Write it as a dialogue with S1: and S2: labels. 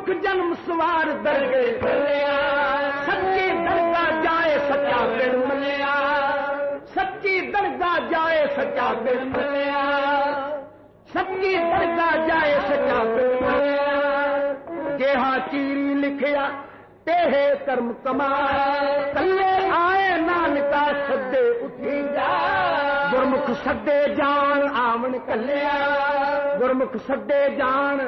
S1: गुरमुख जन्म सवार दरगे भलिया सच्ची दरगाह जाए सच्चा बिन मलिया सच्ची दरगाह जाए सच्चा बिन मलिया सच्ची दरगाह जाए सच्चा बिन मलिया जेहा चीरी लिखिया तेहे कर्म कमाए कल्ले आए नानका सदे उठी जा गुरमुख सदे जान आवन कल्लिया गुरमुख सदे जान